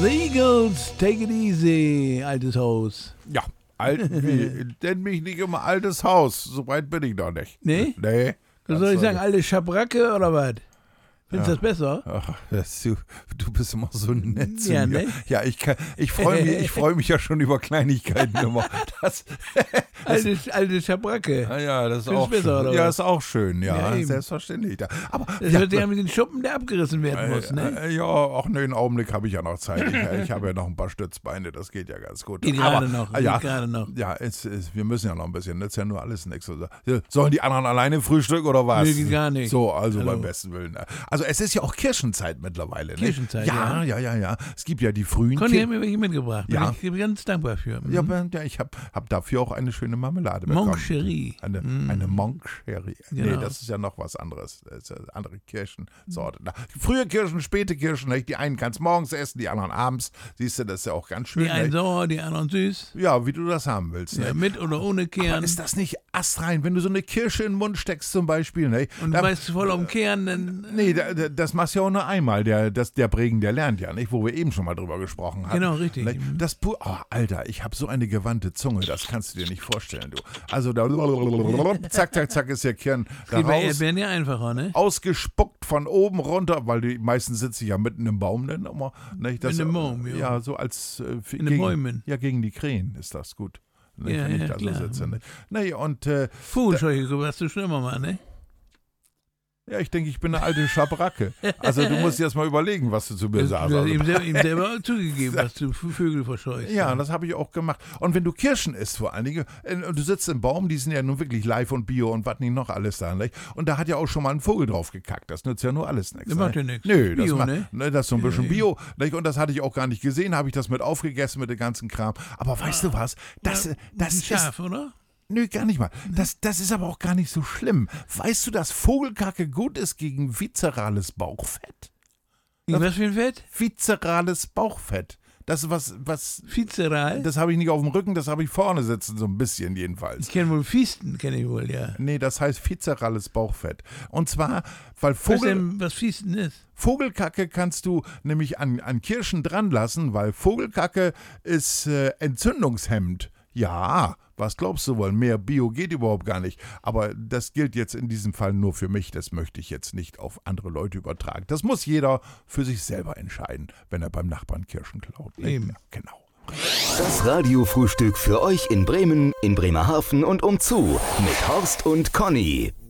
The Eagles, take it easy, altes Haus. Ja, nenn mich nicht immer altes Haus. So weit bin ich noch nicht. Nee? Nee. Was soll ich sagen, alte Schabracke oder was? Findest du das besser? Ach, du bist immer so nett zu Ja, mir. ne? Ja, ich freu mich ja schon über Kleinigkeiten immer. Alte Schabracke. Ja, das ist Findest auch du besser, schön. oder Ja, was? ist auch schön, ja, Ja, eben. selbstverständlich. Aber Das wird ja mit den Schuppen, der abgerissen werden muss, ne? Ja, auch ne, einen Augenblick habe ich ja noch Zeit. Ich habe ja noch ein paar Stützbeine, das geht ja ganz gut. Geht gerade noch. Ja, wir müssen ja noch ein bisschen, das ist ja nur alles nichts. Sollen die anderen alleine frühstücken oder was? Nee, geht gar nicht. So, also Hallo. beim besten Willen. Also es ist ja auch Kirschenzeit mittlerweile. Ne? Kirschenzeit, ja. Es gibt ja die frühen Conny hat mir welche mitgebracht. Ja. Bin ich ganz dankbar für. Ja, ich hab dafür auch eine schöne Marmelade bekommen. Monk Cherie. Eine Monk Cherie. Genau. Nee, das ist ja noch was anderes. Das ist eine andere Kirschensorte. Frühe Kirschen, späte Kirschen. Nicht? Die einen kannst morgens essen, die anderen abends. Siehst du, das ist ja auch ganz schön. Die einen nicht? sauer, die anderen süß. Ja, wie du das haben willst. Ja, Ne? mit oder ohne Kern. Aber ist das nicht astrein, wenn du so eine Kirsche in den Mund steckst zum Beispiel? Ne? Und du weißt voll um Kern, dann. Nee, das machst du ja auch nur einmal. Der Bregen, der lernt ja, nicht? Wo wir eben schon mal drüber gesprochen haben. Genau, richtig. Nicht? Alter, ich habe so eine gewandte Zunge, das kannst du dir nicht vorstellen, du. Also da zack ist der Kern da Die bei raus, Erdbeeren ja einfacher, ne? ausgespuckt von oben runter, weil die meisten sitzen ja mitten im Baum dann immer. Nicht? Das, In einem Baum, ja. Ja, so als In den Bäumen. Ja, gegen die Krähen ist das gut. Nicht, Ja, wenn ich ja, da so klar. sitze. Nicht? Nee, und Vogelscheuche hast du schon immer mal, ne? ja, ich denke, ich bin eine alte Schabracke. Also du musst dir erst mal überlegen, was du zu mir sagst. Du hast Also, ihm selber zugegeben, dass du Vögel verscheuchst. ja, das habe ich auch gemacht. Und wenn du Kirschen isst vor allen Dingen, und du sitzt im Baum, die sind ja nun wirklich live und bio und was nicht noch alles da, nicht? Und da hat ja auch schon mal ein Vogel drauf gekackt. Das nützt ja nur alles nichts. Das macht ja nicht? nichts. Nö, das Bio, macht, ne? Das ist so ein bisschen Bio. Nicht? Und das hatte ich auch gar nicht gesehen, habe ich das mit aufgegessen mit dem ganzen Kram. Aber weißt du was? Das ist... Schaf, oder? Nö, gar nicht mal. Das ist aber auch gar nicht so schlimm. Weißt du, dass Vogelkacke gut ist gegen viszerales Bauchfett? Was für ein Fett? Viszerales Bauchfett. Das ist was Vizeral? das habe ich nicht auf dem Rücken, das habe ich vorne sitzen, so ein bisschen jedenfalls. Ich kenne wohl Fiesten, kenne ich wohl, ja. Nee, das heißt viszerales Bauchfett. Und zwar, weil Was Fiesten ist? Vogelkacke kannst du nämlich an Kirschen dran lassen, weil Vogelkacke ist entzündungshemmend. Ja, was glaubst du wohl? Mehr Bio geht überhaupt gar nicht. Aber das gilt jetzt in diesem Fall nur für mich. Das möchte ich jetzt nicht auf andere Leute übertragen. Das muss jeder für sich selber entscheiden, wenn er beim Nachbarn Kirschen klaut. Eben. Ja, genau. Das Radiofrühstück für euch in Bremen, in Bremerhaven und umzu mit Horst und Conny.